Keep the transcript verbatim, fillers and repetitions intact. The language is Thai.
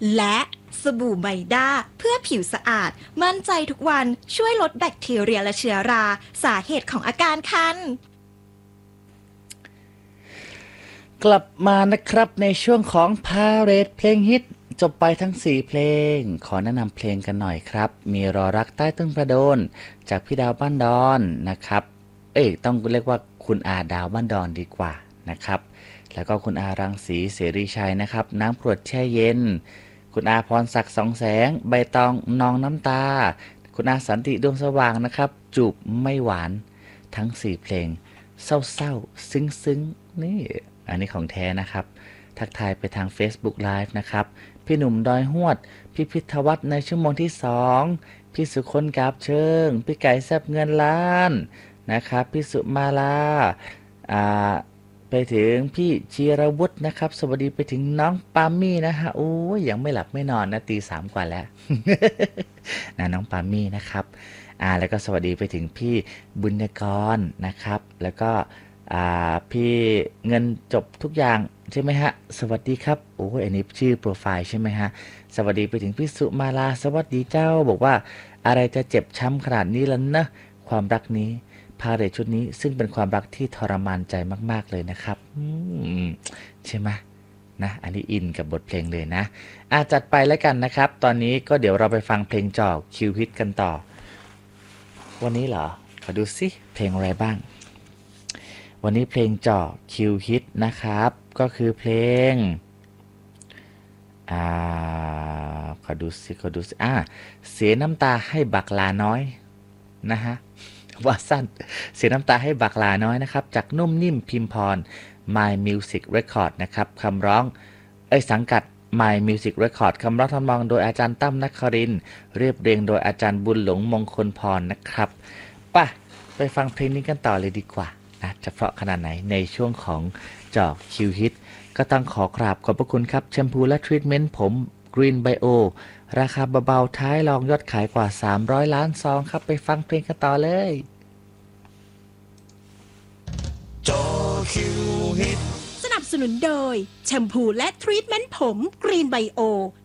และสบู่ไมด้าเพื่อผิวสะอาดมั่นใจทุกวันช่วยลดแบคทีเรียและเชื้อราสาเหตุของอาการคันกลับมานะครับในช่วงของพาเหรดเพลงฮิตจบไปทั้งสี่เพลงขอแนะนำเพลงกันหน่อยครับมีรอรักใต้ต้นกระโดนจากพี่ดาวบ้านดอนนะครับเอ้ยต้องเรียกว่าคุณอาดาวบ้านดอนดีกว่านะครับแล้วก็คุณอารังสีเสรีชัยนะครับน้ำกรวดแช่เย็นคุณอาพรศักดิ์สองแสงใบตองนองน้ำตาคุณอาสันติดวงสว่างนะครับจูบไม่หวานทั้งสี่เพลงเศร้าๆซึ้งๆนี่อันนี้ของแท้นะครับทักทายไปทาง Facebook Live นะครับพี่หนุ่มดอยหวดพี่พิทวัฒน์ในชั่วโมงที่สองพี่สุคนกาบเชิงพี่ไก่แซบเงินล้านนะครับพี่สุมาลาอ่าไปถึงพี่ชีรวุฒินะครับสวัสดีไปถึงน้องปามี่นะฮะโอ้ยยังไม่หลับไม่นอนนะตีสามกว่าแล้ว นะน้องปามี่นะครับอ่าแล้วก็สวัสดีไปถึงพี่บุญกรนะครับแล้วก็อ่าพี่เงินจบทุกอย่างใช่ไหมฮะสวัสดีครับโอ้ยอันนี้ชื่อโปรไฟล์ใช่ไหมฮะสวัสดีไปถึงพี่สุมาลาสวัสดีเจ้าบอกว่าอะไรจะเจ็บช้ำขนาดนี้ล่ะนะความรักนี้พาเหรดชุดนี้ซึ่งเป็นความรักที่ทรมานใจมากๆเลยนะครับอืมใช่ไหมนะอันนี้อินกับบทเพลงเลยนะอาจัดไปแล้วกันนะครับตอนนี้ก็เดี๋ยวเราไปฟังเพลงจอกคิวฮิตกันต่อวันนี้เหรอขอดูสิเพลงอะไรบ้างวันนี้เพลงเจาะคิวฮิตนะครับก็คือเพลงอ่าขอดูสิขอดูสิอ่าเสียน้ำตาให้บักลาน้อยนะฮะว่าสั้นเสียน้ำตาให้บักลาน้อยนะครับจากนุ่มนิ่มพิมพร My Music Record นะครับคำร้องเอ้ยสังกัด My Music Record คำร้องทำนองโดยอาจารย์ตั้มนครินทร์เรียบเรียงโดยอาจารย์บุญหลงมงคลพรนะครับป่ะไปฟังเพลงนี้กันต่อเลยดีกว่านะจะเพราะขนาดไหนในช่วงของเจาะคิวฮิตก็ต้องขอกราบขอบพระคุณครับแชมพูและทรีทเมนต์ผม Green Bio ราคาเบาๆท้ายรองยอดขายกว่าสามร้อยล้านซองครับไปฟังเพลงกันต่อเลยจอคิวฮิตสนับสนุนโดยแชมพูและทรีทเมนต์ผมกรีนไบโอ